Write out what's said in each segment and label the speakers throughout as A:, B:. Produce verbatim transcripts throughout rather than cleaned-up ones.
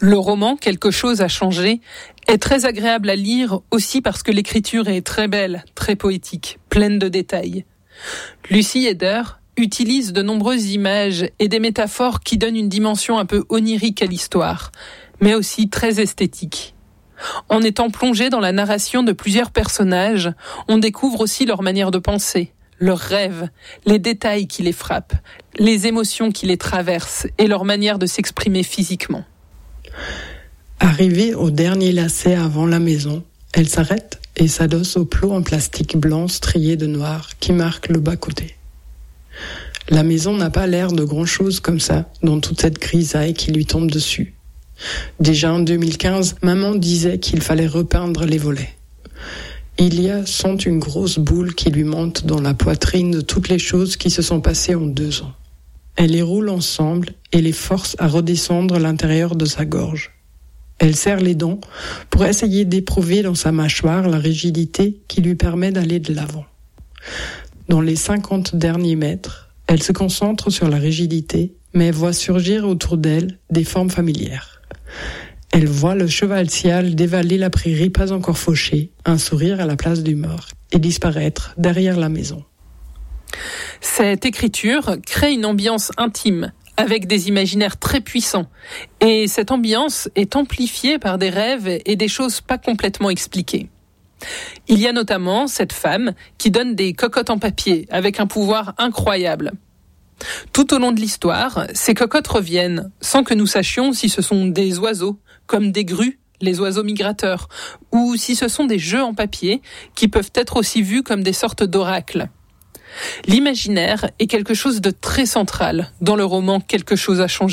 A: Le roman « Quelque chose a changé » est très agréable à lire aussi parce que l'écriture est très belle, très poétique, pleine de détails. Lucy Heder utilise de nombreuses images et des métaphores qui donnent une dimension un peu onirique à l'histoire, mais aussi très esthétique. En étant plongé dans la narration de plusieurs personnages, on découvre aussi leur manière de penser, leurs rêves, les détails qui les frappent, les émotions qui les traversent et leur manière de s'exprimer physiquement.
B: Arrivée au dernier lacet avant la maison, elle s'arrête et s'adosse au plot en plastique blanc strié de noir qui marque le bas-côté. La maison n'a pas l'air de grand-chose comme ça, dans toute cette grisaille qui lui tombe dessus. Déjà en deux mille quinze, maman disait qu'il fallait repeindre les volets. Il y a sans une grosse boule qui lui monte dans la poitrine de toutes les choses qui se sont passées en deux ans. Elle les roule ensemble et les force à redescendre à l'intérieur de sa gorge. Elle serre les dents pour essayer d'éprouver dans sa mâchoire la rigidité qui lui permet d'aller de l'avant. Dans les cinquante derniers mètres, elle se concentre sur la rigidité, mais voit surgir autour d'elle des formes familières. Elle voit le cheval Sial dévaler la prairie pas encore fauchée, un sourire à la place du mort, et disparaître derrière la maison.
A: Cette écriture crée une ambiance intime, avec des imaginaires très puissants. Et cette ambiance est amplifiée par des rêves et des choses pas complètement expliquées. Il y a notamment cette femme qui donne des cocottes en papier, avec un pouvoir incroyable. Tout au long de l'histoire, ces cocottes reviennent, sans que nous sachions si ce sont des oiseaux, comme des grues, les oiseaux migrateurs, ou si ce sont des jeux en papier, qui peuvent être aussi vus comme des sortes d'oracles. L'imaginaire est quelque chose de très central dans le roman « Quelque chose a changé ».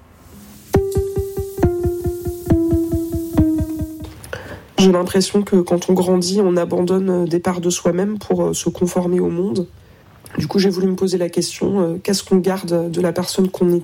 C: J'ai l'impression que quand on grandit, on abandonne des parts de soi-même pour se conformer au monde. Du coup, j'ai voulu me poser la question, euh, qu'est-ce qu'on garde de la personne qu'on était ?